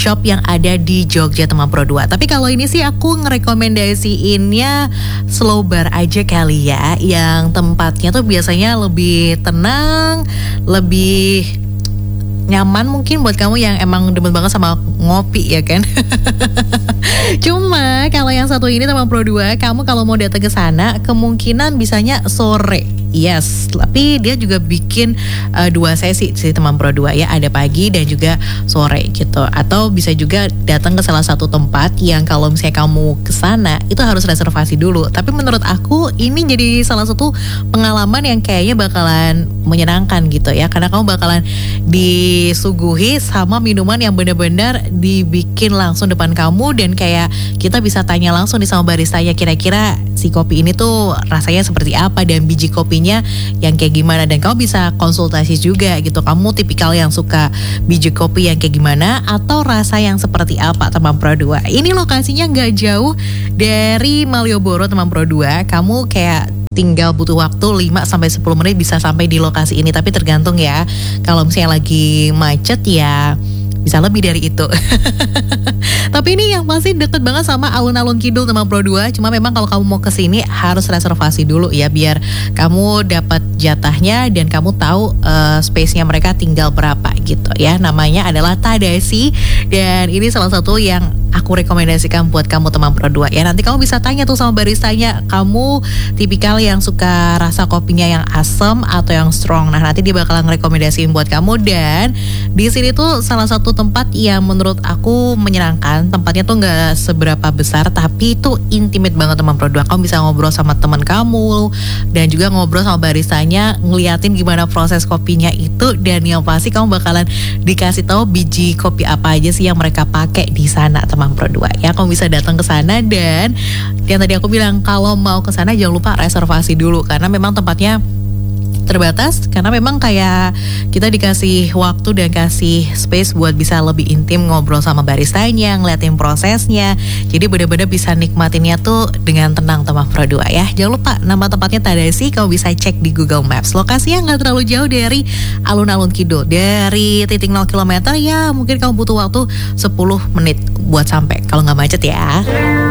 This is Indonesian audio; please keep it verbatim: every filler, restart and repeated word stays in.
shop yang ada di Jogja teman Pro dua. Tapi kalau ini sih aku ngerekomendasiinnya Slow Bar aja kali ya, yang tempatnya tuh biasanya lebih tenang, lebih nyaman mungkin buat kamu yang emang demen banget sama ngopi ya kan. Cuma kalau yang satu ini teman Pro dua, kamu kalau mau datang ke sana kemungkinan bisanya sore. Yes, tapi dia juga bikin uh, dua sesi sih teman Pro dua ya, ada pagi dan juga sore gitu. Atau bisa juga datang ke salah satu tempat yang kalau misalnya kamu ke sana itu harus reservasi dulu. Tapi menurut aku ini jadi salah satu pengalaman yang kayaknya bakalan menyenangkan gitu ya, karena kamu bakalan disuguhi sama minuman yang benar-benar dibikin langsung depan kamu, dan kayak kita bisa tanya langsung nih sama baristanya, kira-kira si kopi ini tuh rasanya seperti apa dan biji kopinya yang kayak gimana, dan kamu bisa konsultasi juga gitu, kamu tipikal yang suka biji kopi yang kayak gimana atau rasa yang seperti apa teman Pro dua. Ini lokasinya nggak jauh dari Malioboro teman Pro dua, kamu kayak tinggal butuh waktu lima sampai sepuluh menit bisa sampai di lokasi ini, tapi tergantung ya, kalau misalnya lagi macet ya bisa lebih dari itu. Tapi ini yang pasti deket banget sama alun-alun kidul teman Pro dua. Cuma memang kalau kamu mau kesini harus reservasi dulu ya, biar kamu dapat jatahnya dan kamu tahu uh, space-nya mereka tinggal berapa gitu ya. Namanya adalah Tadashi, dan ini salah satu yang aku rekomendasikan buat kamu teman Pro dua ya. Nanti kamu bisa tanya tuh sama baristanya, kamu tipikal yang suka rasa kopinya yang asam atau yang strong. Nah nanti dia bakalan ngerekomendasiin buat kamu. Dan di sini tuh salah satu tempat yang menurut aku menyenangkan. Tempatnya tuh nggak seberapa besar, tapi itu intimate banget teman Pro dua. Kamu bisa ngobrol sama teman kamu dan juga ngobrol sama baristanya, ngeliatin gimana proses kopinya itu, dan yang pasti kamu bakalan dikasih tahu biji kopi apa aja sih yang mereka pakai di sana teman Pro dua ya. Kamu bisa datang ke sana, dan yang tadi aku bilang kalau mau ke sana jangan lupa reservasi dulu, karena memang tempatnya terbatas, karena memang kayak kita dikasih waktu dan kasih space buat bisa lebih intim ngobrol sama baristanya, ngeliatin prosesnya. Jadi benar-benar bisa nikmatinnya tuh dengan tenang teman Pro dua ya. Jangan lupa nama tempatnya Tadashi, kamu bisa cek di Google Maps. Lokasinya nggak terlalu jauh dari alun-alun kidul, dari titik nol kilometer ya, mungkin kamu butuh waktu sepuluh menit buat sampai kalau nggak macet ya.